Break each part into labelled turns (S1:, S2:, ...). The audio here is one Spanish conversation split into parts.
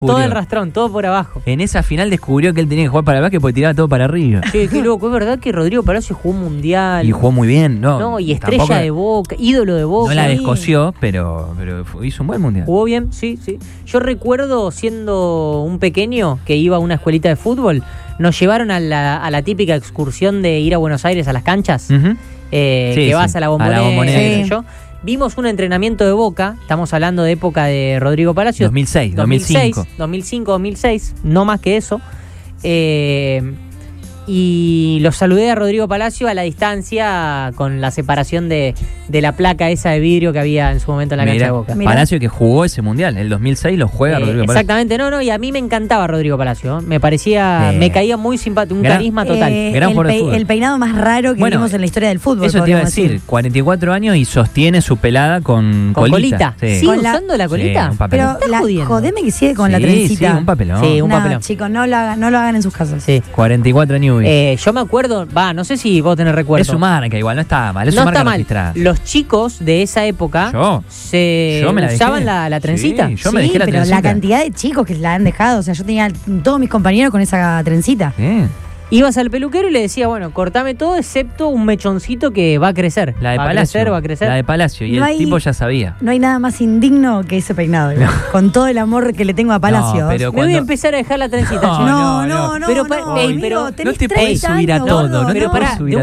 S1: Todo el rastrón, todo por abajo.
S2: En esa final descubrió que él tenía que jugar para el básquet porque tiraba todo para arriba.
S1: Che, qué loco, es verdad que Rodrigo Palacio jugó un mundial.
S2: Y jugó muy bien, ¿no?
S1: No, y estrella de Boca, ídolo de Boca.
S2: No la descoció, pero hizo un buen mundial.
S1: Jugó bien, sí. Yo recuerdo, siendo un pequeño, que iba a una escuelita de fútbol, nos llevaron a la típica excursión de ir a Buenos Aires a las canchas, que vas a la Bombonera, yo. Vimos un entrenamiento de Boca, estamos hablando de época de Rodrigo Palacio. 2005, no más que eso. Y lo saludé a Rodrigo Palacio a la distancia con la separación de la placa esa de vidrio que había en su momento en la cancha de Boca.
S2: Palacio que jugó ese mundial, el 2006 lo juega Rodrigo Palacio.
S1: Exactamente, y a mí me encantaba Rodrigo Palacio, me parecía, me caía muy simpático, un carisma total.
S3: El peinado más raro que vimos en la historia del fútbol.
S2: Eso te iba a decir, 44 años y sostiene su pelada con colita.
S1: ¿Sigue usando la colita?
S2: Sí, pero
S3: jodeme que sigue con la trencita.
S2: Sí, un papelón.
S1: Sí, un papelón.
S3: Chicos, no lo hagan en sus casas.
S1: Sí.
S2: 44 años.
S1: Yo me acuerdo, no sé si vos tenés recuerdo.
S2: Es su marca, igual, no está mal. Es su marca registrada.
S1: Los chicos de esa época usaban la trencita.
S2: Sí, yo me dejé la
S3: pero
S2: trencita.
S3: La cantidad de chicos que la han dejado, o sea, yo tenía todos mis compañeros con esa trencita.
S1: Ibas al peluquero y le decía, bueno, cortame todo excepto un mechoncito que va a crecer.
S2: La de Palacio.
S1: Va a crecer.
S2: La de Palacio. Y el tipo ya sabía.
S3: No hay nada más indigno que ese peinado. No. Con todo el amor que le tengo a Palacio.
S1: Me voy a empezar a dejar la trencita.
S3: No.
S1: Pero
S2: no te puedes subir a todo.
S1: Pero pará, de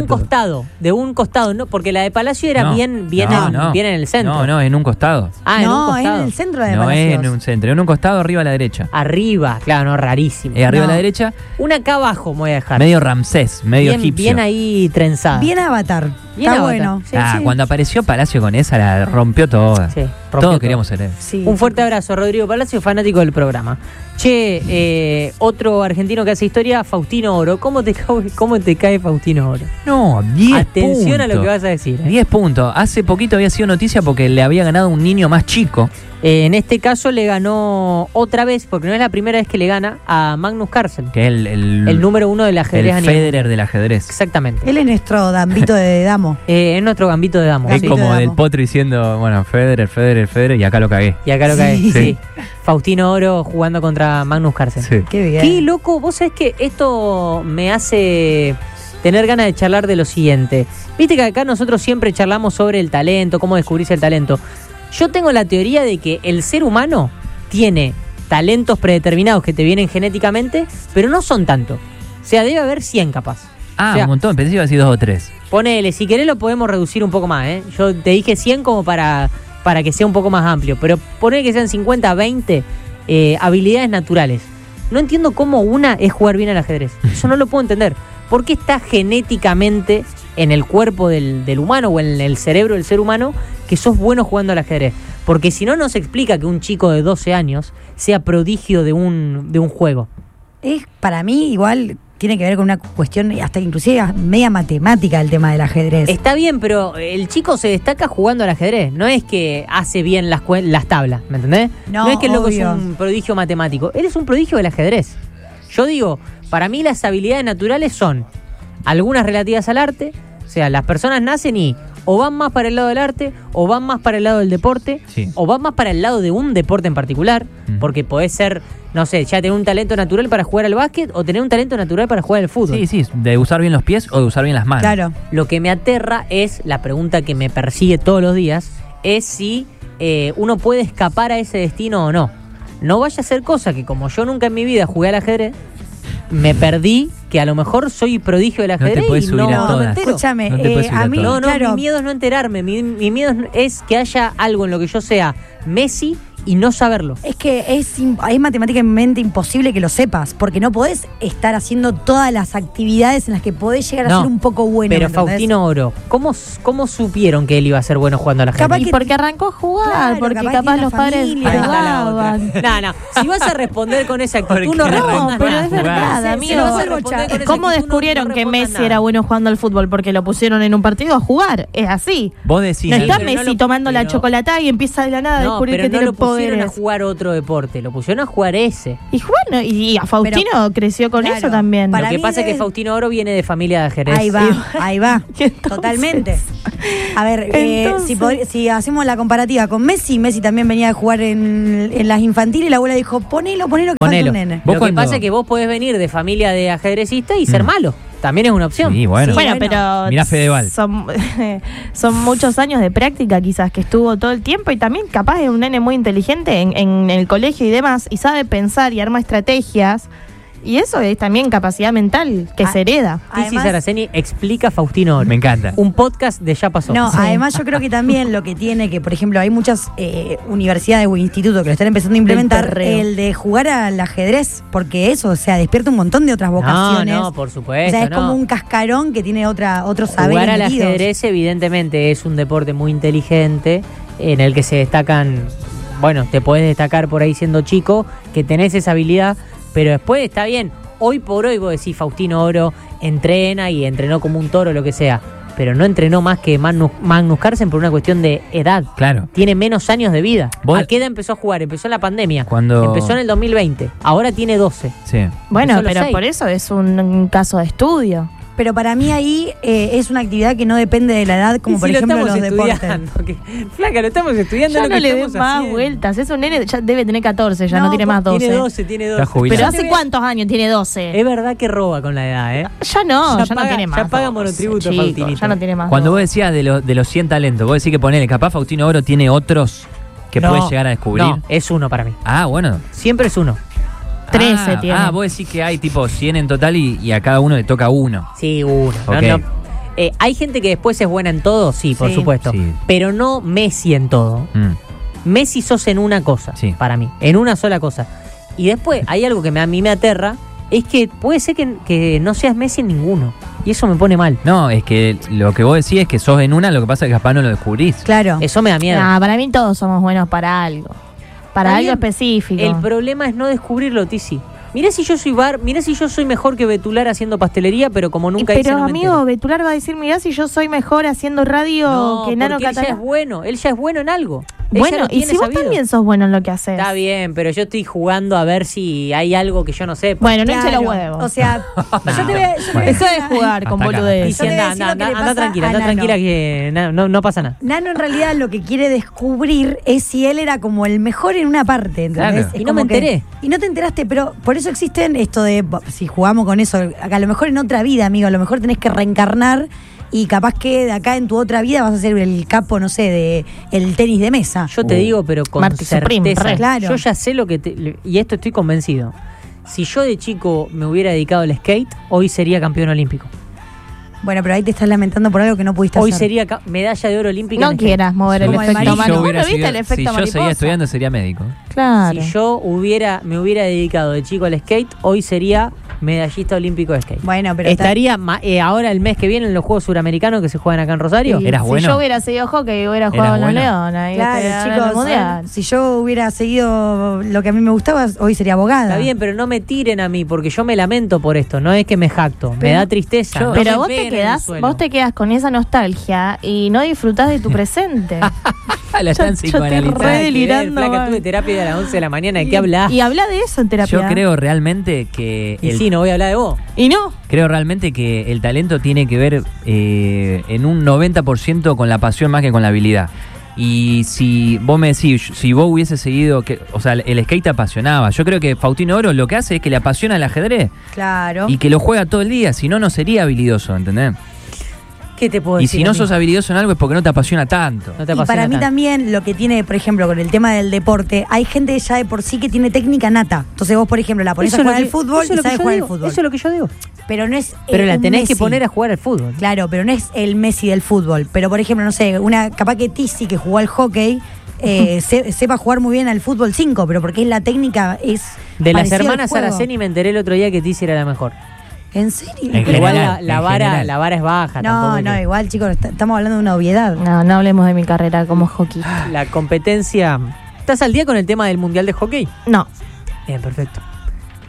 S1: un costado, no, porque la de Palacio era bien en el centro.
S2: No, en un costado.
S1: En un costado.
S3: Es en el centro de
S2: Palacio. No
S3: Palacios.
S2: es en un centro, en un costado arriba a la derecha.
S1: Arriba, claro, rarísimo.
S2: Arriba a la derecha.
S1: Una acá abajo me voy a dejar.
S2: Medio Ramsés, medio egipcio.
S1: Bien ahí trenzada.
S3: Bien Avatar. Está bueno.
S1: Sí.
S2: Cuando apareció Palacio con esa, la rompió toda.
S1: Sí,
S2: todos queríamos ser él.
S1: Sí. Un fuerte abrazo, Rodrigo Palacio, fanático del programa. Che, otro argentino que hace historia, Faustino Oro. ¿Cómo te cae Faustino Oro?
S2: No, 10
S1: Atención
S2: puntos.
S1: a lo que vas a decir.
S2: 10 puntos. Hace poquito había sido noticia porque le había ganado un niño más chico.
S1: En este caso le ganó otra vez, porque no es la primera vez que le gana, a Magnus Carlsen.
S2: Que es el
S1: número 1 del ajedrez.
S2: El Federer del ajedrez.
S1: Exactamente.
S3: Él es nuestro gambito de damo.
S1: Es nuestro gambito de damo.
S2: Es como del Potro diciendo, bueno, Federer, y acá lo cagué.
S1: Sí. Faustino Oro jugando contra Magnus Carlsen.
S2: Sí.
S3: Qué bien.
S1: Qué loco. Vos sabés que esto me hace tener ganas de charlar de lo siguiente. Viste que acá nosotros siempre charlamos sobre el talento, cómo descubrirse el talento. Yo tengo la teoría de que el ser humano tiene talentos predeterminados que te vienen genéticamente, pero no son tanto. O sea, debe haber 100 capaz. O sea,
S2: un montón, pensé que iba a decir 2 o 3.
S1: Ponele, si querés lo podemos reducir un poco más, Yo te dije 100 como para que sea un poco más amplio, pero ponele que sean 50, 20 habilidades naturales. No entiendo cómo una es jugar bien al ajedrez. Eso no lo puedo entender. ¿Por qué está genéticamente en el cuerpo del humano o en el cerebro del ser humano que sos bueno jugando al ajedrez? Porque si no, no se explica que un chico de 12 años sea prodigio de un juego.
S3: Para mí igual tiene que ver con una cuestión hasta inclusive media matemática el tema del ajedrez.
S1: Está bien, pero el chico se destaca jugando al ajedrez. No es que hace bien las tablas, ¿me entendés? No es que el loco es un prodigio matemático. Él es un prodigio del ajedrez. Yo digo, para mí las habilidades naturales son algunas relativas al arte. O sea, las personas nacen y o van más para el lado del arte, o van más para el lado del deporte, o van más para el lado de un deporte en particular, porque podés ser, no sé, ya tener un talento natural para jugar al básquet o tener un talento natural para jugar al fútbol.
S2: Sí, de usar bien los pies o de usar bien las manos.
S3: Claro.
S1: Lo que me aterra es, la pregunta que me persigue todos los días, es si uno puede escapar a ese destino o no. No vaya a ser cosa que como yo nunca en mi vida jugué al ajedrez, me perdí, que a lo mejor soy prodigio del ajedrez y no me entero.
S3: Escúchame,
S2: a mí
S1: mi miedo es no enterarme, mi miedo es que haya algo en lo que yo sea Messi y no saberlo.
S3: Es que es matemáticamente imposible que lo sepas, porque no podés estar haciendo todas las actividades en las que podés llegar a ser un poco bueno.
S1: Pero Faustino Oro, ¿cómo supieron que él iba a ser bueno jugando a la ajedrez?
S4: Y porque arrancó a jugar, porque capaz los padres jugaban.
S1: No, si vas a responder con esa actitud, no respondas
S4: pero
S1: nada.
S4: es verdad, amigo. ¿Cómo descubrieron que Messi era bueno jugando al fútbol? Porque lo pusieron en un partido a jugar. Es así.
S2: Vos decís.
S4: No está Messi tomando la chocolatada y empieza de la nada a descubrir que tiene poder.
S1: pusieron a jugar otro deporte, lo pusieron a jugar ese.
S4: Y bueno, y a Faustino creció con eso también.
S1: Lo que pasa es que Faustino Oro viene de familia de ajedrez.
S3: Ahí va. Totalmente. A ver, si hacemos la comparativa con Messi también venía a jugar en las infantiles y la abuela dijo, ponelo que falta un nene.
S1: Lo que pasa es que vos podés venir de familia de ajedrecista y ser malo. También es una opción.
S2: Sí, bueno.
S4: Pero
S2: mirá Fedeval.
S4: Son muchos años de práctica quizás que estuvo todo el tiempo y también capaz es un nene muy inteligente en el colegio y demás y sabe pensar y arma estrategias. Y eso es también capacidad mental que se hereda.
S1: Tizi Saraceni explica Faustino Oro.
S2: Me encanta.
S1: Un podcast de Ya Pasó.
S3: No, además yo creo que también lo que tiene que, por ejemplo, hay muchas universidades o institutos que lo están empezando a implementar, el de jugar al ajedrez, porque eso, despierta un montón de otras vocaciones.
S1: No, por supuesto.
S3: Es como un cascarón que tiene otros saberes.
S1: Jugar al ajedrez evidentemente es un deporte muy inteligente en el que se destacan, te podés destacar por ahí siendo chico, que tenés esa habilidad. Pero después está bien, hoy por hoy vos decís Faustino Oro entrena y entrenó como un toro, lo que sea, pero no entrenó más que Magnus Carlsen por una cuestión de edad.
S2: Claro.
S1: Tiene menos años de vida. ¿A qué edad empezó a jugar? Empezó en la pandemia. Empezó en el 2020. Ahora tiene 12.
S2: Sí.
S4: Bueno, pero por eso es un caso de estudio.
S3: Pero para mí ahí es una actividad que no depende de la edad, como por ejemplo los deportes.
S1: Flaca, lo estamos estudiando.
S4: Ya no le des más vueltas. Es un nene, ya debe tener 14, ya no tiene más
S1: 12. Tiene 12.
S4: Pero ¿hace cuántos años tiene 12?
S1: Es verdad que roba con la edad, ¿eh?
S4: Ya no tiene más.
S1: Ya paga monotributo, Fautinito.
S4: Ya no tiene más.
S2: Cuando vos decías de los 100 talentos, vos decís que ponele, capaz Faustino Oro tiene otros que puedes llegar a descubrir.
S1: No, es uno para mí.
S2: Ah, bueno.
S1: Siempre es uno.
S4: 13 tiene.
S2: Vos decís que hay tipo 100 en total y a cada uno le toca uno.
S1: Sí, uno.
S2: Okay.
S1: Hay gente que después es buena en todo, sí, por supuesto. Sí. Pero no Messi en todo. Messi sos en una cosa, para mí. En una sola cosa. Y después hay algo que a mí me aterra, es que puede ser que no seas Messi en ninguno. Y eso me pone mal.
S2: No, es que lo que vos decís es que sos en una, lo que pasa es que capaz no lo descubrís.
S3: Claro.
S1: Eso me da miedo.
S4: Para mí todos somos buenos para algo. Para algo específico.
S1: El problema es no descubrirlo, Tizi. Mirá si yo soy mejor que Betular haciendo pastelería, pero como nunca hice.
S4: Pero amigo, Betular va a decir, mirá si yo soy mejor haciendo radio que Nano Catalán.
S1: Él ya es bueno en algo.
S4: Bueno, y si vos también sos bueno en lo que haces.
S1: Está bien, pero yo estoy jugando a ver si hay algo que yo no sé.
S4: Bueno, no eche los huevos.
S3: O sea, yo te voy a
S4: eso es jugar con boludez.
S1: Anda tranquila que no pasa nada.
S3: Nano en realidad lo que quiere descubrir es si él era como el mejor en una parte, ¿entendés?
S1: Claro. Y no me enteré.
S3: Y no te enteraste, pero por eso existen esto de, si jugamos con eso, a lo mejor en otra vida, amigo, a lo mejor tenés que reencarnar y capaz que de acá en tu otra vida vas a ser el capo, no sé, de el tenis de mesa.
S1: Yo te digo, pero con certeza.
S3: Claro.
S1: Yo ya sé lo que y esto estoy convencido. Si yo de chico me hubiera dedicado al skate, hoy sería campeón olímpico.
S3: Bueno, pero ahí te estás lamentando por algo que no pudiste
S1: hoy
S3: hacer.
S1: Hoy sería medalla de oro olímpica.
S4: No quieras mover el efecto mariposa.
S2: Si yo seguía estudiando sería médico.
S4: Claro.
S1: Si yo me hubiera dedicado de chico al skate, hoy sería medallista olímpico de skate.
S3: Bueno, pero
S1: estaría ahora el mes que viene en los Juegos Suramericanos que se juegan acá en Rosario.
S2: ¿Eras bueno?
S4: Si yo hubiera seguido hockey, hubiera jugado en los Leones.
S3: Claro, chicos, si yo hubiera seguido lo que a mí me gustaba, hoy sería abogada.
S1: Está bien, pero no me tiren a mí, porque yo me lamento por esto. No es que me jacto, me da tristeza.
S4: Pero vos te quedás con esa nostalgia y no disfrutás de tu presente.
S2: La están psicoanalizando.
S4: Delirando.
S1: Flaca, tuve terapia a las 11 de la mañana. ¿De qué hablás?
S4: Y habla de eso en terapia.
S2: Yo creo realmente que...
S1: Sí, no voy a hablar de vos.
S4: ¿Y no?
S2: Creo realmente que el talento tiene que ver en un 90% con la pasión más que con la habilidad. Y si vos me decís, si vos hubiese seguido, el skate te apasionaba. Yo creo que Faustino Oro lo que hace es que le apasiona el ajedrez.
S3: Claro.
S2: Y que lo juega todo el día, si no, no sería habilidoso, ¿entendés?
S1: ¿Qué te puedo decir?
S2: Y si no sos habilidoso en algo es porque no te apasiona tanto.
S3: Y para mí también lo que tiene, por ejemplo, con el tema del deporte, hay gente ya de por sí que tiene técnica nata. Entonces vos, por ejemplo, la ponés a jugar al fútbol y sabes jugar al fútbol.
S1: Eso es lo que yo digo.
S3: Pero no es
S1: Pero la tenés
S3: Messi.
S1: que poner a jugar al fútbol.
S3: Claro, pero no es el Messi del fútbol. Pero, por ejemplo, no sé, capaz que Tizi, que jugó al hockey, sepa jugar muy bien al fútbol 5, pero porque es la técnica es
S1: de las hermanas Saraceni me enteré el otro día que Tizi era la mejor.
S3: ¿En serio?
S1: Igual la vara es baja.
S3: No, igual, chicos, estamos hablando de una obviedad.
S4: No hablemos de mi carrera como hockey.
S1: La competencia... ¿Estás al día con el tema del Mundial de Hockey?
S4: No.
S1: Bien, perfecto.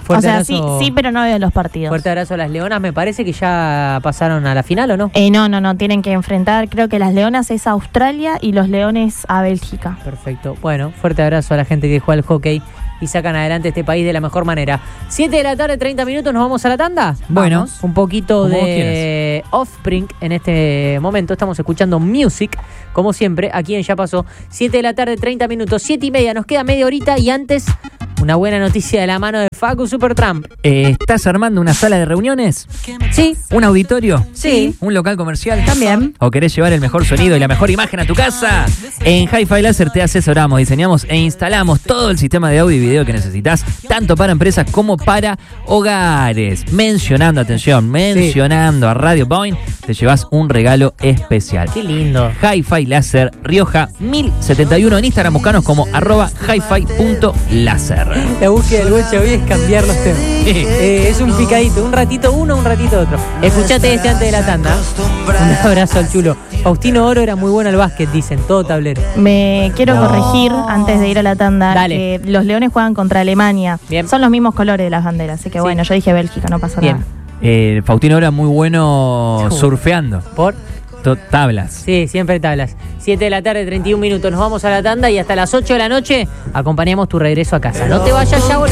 S1: Fuerte
S4: o sea,
S1: abrazo,
S4: sí, pero no veo los partidos.
S1: Fuerte abrazo a las Leonas. Me parece que ya pasaron a la final, ¿o no?
S4: No. Tienen que enfrentar, creo que las Leonas es a Australia y los Leones a Bélgica.
S1: Perfecto. Bueno, fuerte abrazo a la gente que juega al hockey y sacan adelante este país de la mejor manera. 7 de la tarde, 30 minutos, ¿nos vamos a la tanda?
S2: Bueno.
S1: Vamos. Un poquito
S2: Como vos
S1: de Offspring en este momento. Estamos escuchando Music, como siempre, aquí en Ya Pasó. 7 de la tarde, 30 minutos, 7:30. Nos queda media horita y antes, una buena noticia de la mano de Facu Supertramp.
S2: ¿Estás armando una sala de reuniones?
S1: Sí.
S2: ¿Un auditorio?
S3: Sí.
S2: ¿Un local comercial?
S3: También.
S2: ¿O querés llevar el mejor sonido y la mejor imagen a tu casa? En Hi-Fi Láser te asesoramos, diseñamos e instalamos todo el sistema de audio y video que necesitas, tanto para empresas como para hogares. Mencionando a Radio Boeing, te llevas un regalo especial.
S1: Qué lindo.
S2: Hi-Fi Láser, Rioja 1071. En Instagram buscanos como @hifi.láser.
S1: La búsqueda del Bocha hoy es cambiar los temas. Es un picadito, un ratito uno, un ratito otro. Escuchate este antes de la tanda. Un abrazo al chulo. Faustino Oro era muy bueno al básquet, dicen, todo tablero.
S4: Me quiero corregir antes de ir a la tanda.
S1: Dale.
S4: Que los Leones juegan contra Alemania.
S1: Bien.
S4: Son los mismos colores de las banderas, así que
S1: Sí.
S4: bueno, yo dije Bélgica, no pasa
S1: Bien.
S4: nada.
S2: Faustino era muy bueno surfeando.
S1: ¿Por?
S2: Tablas.
S1: Sí, siempre tablas. 7 de la tarde, 31 minutos. Nos vamos a la tanda y hasta las 8 de la noche acompañamos tu regreso a casa. No te vayas ya,